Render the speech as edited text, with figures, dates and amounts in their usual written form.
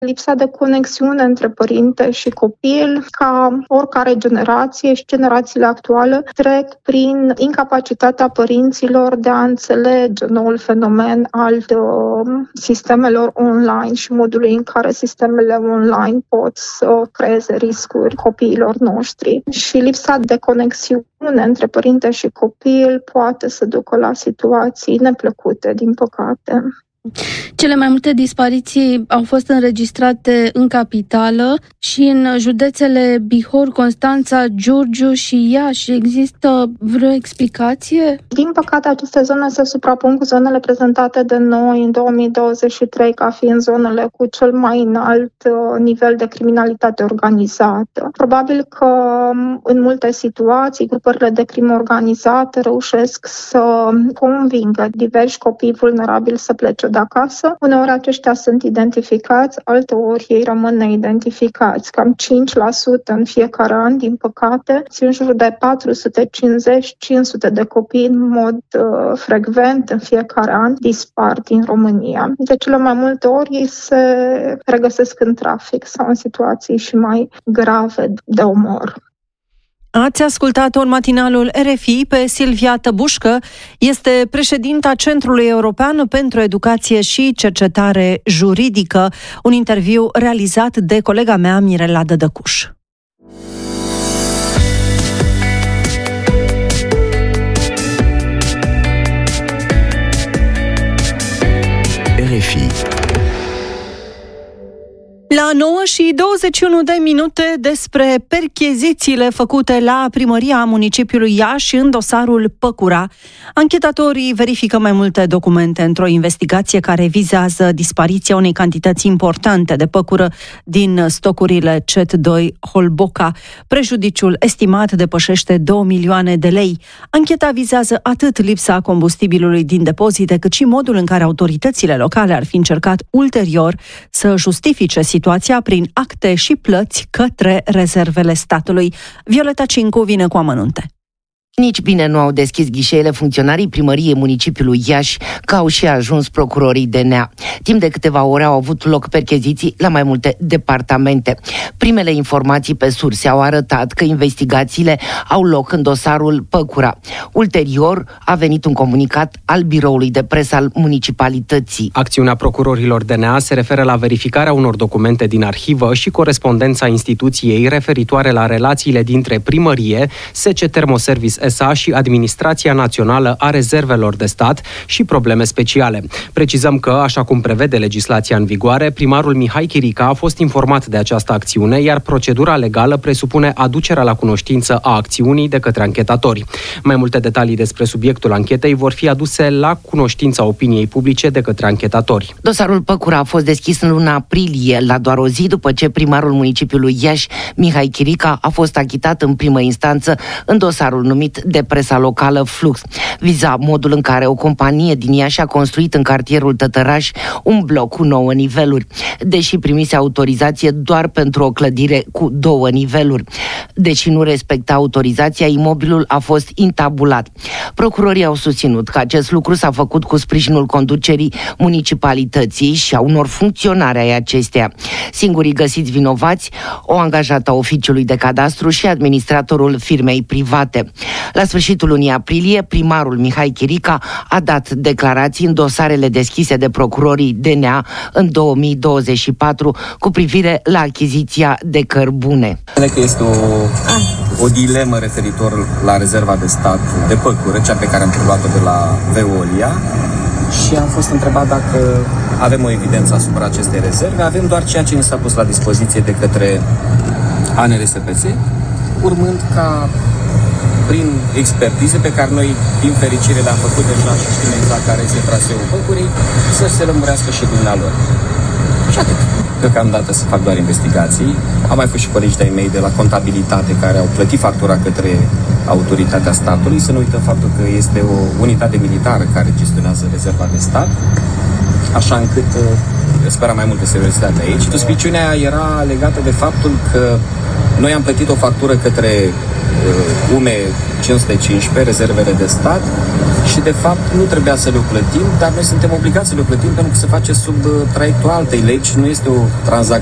lipsa de conexiune între părinte și copil, ca oricare generație și generațiile actuale trec prin incapacitatea părinților de a înțelege noul fenomen al sistemelor online și modului în care sistemele online pot să creeze riscuri copiilor noștri. Și lipsa de conexiune între părinte și copil poate să ducă la situații neplăcute, din păcate. Cele mai multe dispariții au fost înregistrate în capitală și în județele Bihor, Constanța, Giurgiu și Iași. Există vreo explicație? Din păcate, aceste zone se suprapun cu zonele prezentate de noi în 2023 ca fiind zonele cu cel mai înalt nivel de criminalitate organizată. Probabil că în multe situații grupările de crimă organizată reușesc să convingă diversi copii vulnerabili să plece de acasă. Uneori aceștia sunt identificați, alteori ei rămân neidentificați. Cam 5% în fiecare an, din păcate, în jur de 450-500 de copii în mod frecvent în fiecare an dispar din România. De cele mai multe ori ei se regăsesc în trafic sau în situații și mai grave de omor. Ați ascultat-o în matinalul RFI pe Silvia Tăbușcă, este președinta Centrului European pentru Educație și Cercetare Juridică, un interviu realizat de colega mea Mirela Dădăcuș. RFI. La 9:21 despre perchezițiile făcute la primăria municipiului Iași în dosarul Păcura. Anchetatorii verifică mai multe documente într-o investigație care vizează dispariția unei cantități importante de păcură din stocurile CET2 Holboca. Prejudiciul estimat depășește 2 milioane de lei. Ancheta vizează atât lipsa combustibilului din depozite, cât și modul în care autoritățile locale ar fi încercat ulterior să justifice situația prin acte și plăți către rezervele statului. Violeta Cincu vine cu amănunte. Nici bine nu au deschis ghișeele funcționarii primăriei municipiului Iași, că au și ajuns procurorii DNA. Timp de câteva ore au avut loc percheziții la mai multe departamente. Primele informații pe surse au arătat că investigațiile au loc în dosarul Păcura. Ulterior a venit un comunicat al biroului de presă al municipalității. Acțiunea procurorilor DNA se referă la verificarea unor documente din arhivă și corespondența instituției referitoare la relațiile dintre primărie, SC Thermoservice SA și Administrația Națională a Rezervelor de Stat și probleme speciale. Precizăm că, așa cum prevede legislația în vigoare, primarul Mihai Chirica a fost informat de această acțiune, iar procedura legală presupune aducerea la cunoștință a acțiunii de către anchetatori. Mai multe detalii despre subiectul anchetei vor fi aduse la cunoștința opiniei publice de către anchetatori. Dosarul Păcura a fost deschis în luna aprilie, la doar o zi după ce primarul municipiului Iași, Mihai Chirica, a fost achitat în primă instanță în dosarul numit de presa locală Flux. Viza modul în care o companie din Iași a construit în cartierul Tătăraș un bloc cu 9 niveluri, deși primise autorizație doar pentru o clădire cu 2 niveluri. Deși nu respecta autorizația, imobilul a fost intabulat. Procurorii au susținut că acest lucru s-a făcut cu sprijinul conducerii municipalității și a unor funcționari ai acesteia. Singurii găsiți vinovați, o angajată a oficiului de cadastru și administratorul firmei private. La sfârșitul lunii aprilie, primarul Mihai Chirica a dat declarații în dosarele deschise de procurorii DNA în 2024 cu privire la achiziția de cărbune. Că este o dilemă referitor la rezerva de stat de păcură, cea pe care am preluat-o de la Veolia, și am fost întrebat dacă avem o evidență asupra acestei rezerve. Avem doar ceea ce ne s-a pus la dispoziție de către ANRSPS, urmând ca prin expertize pe care noi, din fericire, le-am făcut deja și știm exact care este traseul păcurii, să se lămurească și dumnealor. Și atât. Deocamdată să fac doar investigații. Am mai fost și colegi de-ai mei de la contabilitate care au plătit factura către autoritatea statului. Să nu uităm faptul că este o unitate militară care gestionează rezerva de stat, așa încât speram mai multă seriozitate aici. Suspiciunea era legată de faptul că noi am plătit o factură către UME 515, rezervele de stat, și de fapt nu trebuia să le plătim, dar noi suntem obligați să le plătim pentru că se face sub traiectul altei legi, nu este o tranzacție